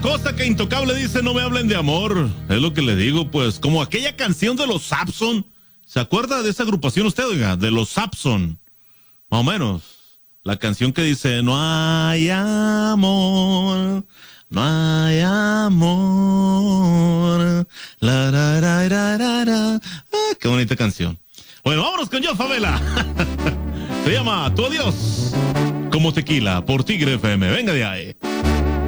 cosa que Intocable dice, no me hablen de amor. Es lo que le digo, pues, como aquella canción de los Sapson. ¿Se acuerda de esa agrupación usted, oiga? De los Sapson. Más o menos. La canción que dice, no hay amor, no hay amor. La, ra, ra, ra, ra, ra. Ah, qué bonita canción. Bueno, vámonos con Jos Favela. Se llama Tu Adiós. Como Tequila, por Tigre FM. Venga de ahí.